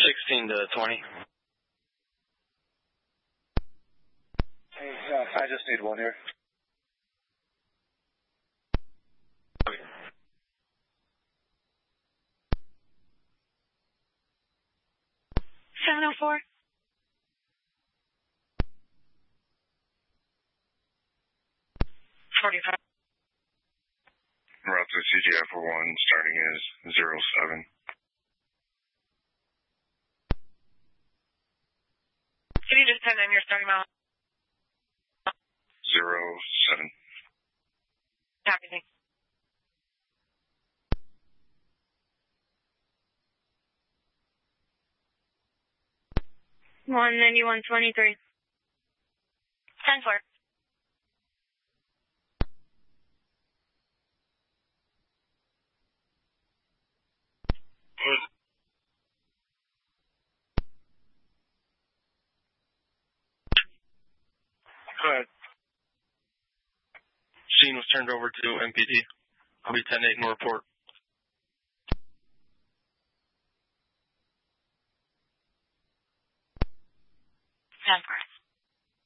16 to 20. I just need one here. Okay. $704. $45. Route to CGF 1 starting is 07. Can you just 10 in your starting mile? 07. Copy, thanks. $191.23. 10-4. Go ahead. Scene was turned over to MPD. I'll be 10-8 in the report. 10-4.